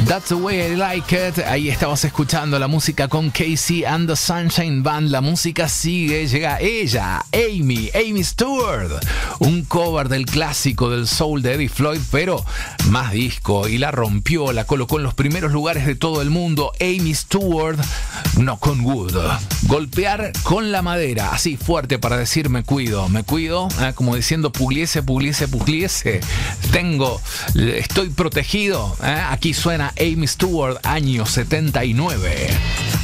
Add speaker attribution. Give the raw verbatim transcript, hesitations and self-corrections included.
Speaker 1: That's the way I like it. Ahí estabas escuchando la música con Casey and the Sunshine Band. La música sigue, llega ella, Amy, Amy Stewart. Un cover del clásico del soul de Eddie Floyd, pero más disco. Y la rompió, la colocó en los primeros lugares de todo el mundo. Amy Stewart, Knock on Wood. Golpear con la madera, así fuerte para decir me cuido, me cuido, ¿eh? Como diciendo pugliese, pugliese, pugliese. Tengo, estoy protegido. ¿eh? Aquí suena Amy Stewart, año setenta y nueve.